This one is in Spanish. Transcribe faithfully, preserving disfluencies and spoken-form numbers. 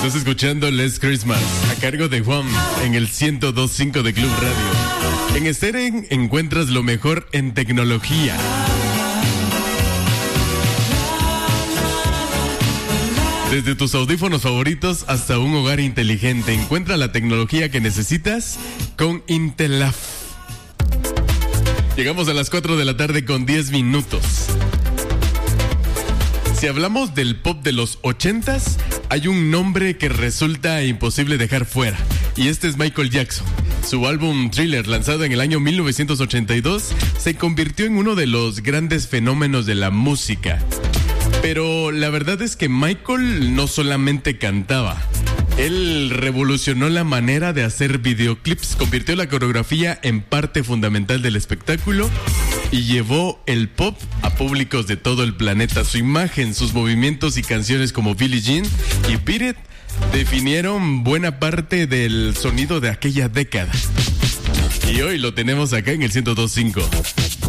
Estás escuchando Last Christmas a cargo de Juan en el ciento dos punto cinco de Club Radio. En Steren encuentras lo mejor en tecnología. Desde tus audífonos favoritos hasta un hogar inteligente, encuentra la tecnología que necesitas con Intelaf. Llegamos a las cuatro de la tarde con diez minutos. Si hablamos del pop de los ochentas, hay un nombre que resulta imposible dejar fuera, y este es Michael Jackson. Su álbum Thriller, lanzado en el año mil novecientos ochenta y dos, se convirtió en uno de los grandes fenómenos de la música. Pero la verdad es que Michael no solamente cantaba. Él revolucionó la manera de hacer videoclips, convirtió la coreografía en parte fundamental del espectáculo y llevó el pop a públicos de todo el planeta. Su imagen, sus movimientos y canciones como Billie Jean y Beat It definieron buena parte del sonido de aquella década. Y hoy lo tenemos acá en el ciento dos punto cinco.